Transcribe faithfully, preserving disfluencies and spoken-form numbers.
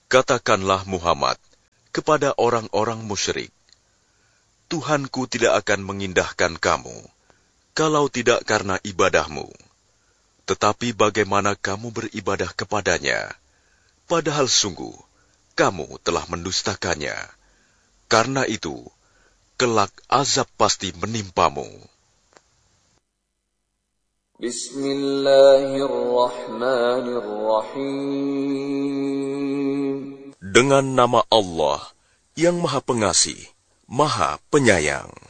Katakanlah Muhammad kepada orang-orang musyrik, Tuhanku tidak akan mengindahkan kamu, kalau tidak karena ibadahmu. Tetapi bagaimana kamu beribadah kepadanya, padahal sungguh kamu telah mendustakannya. Karena itu, kelak azab pasti menimpamu. Bismillahirrahmanirrahim. Dengan nama Allah yang Maha Pengasih, Maha Penyayang.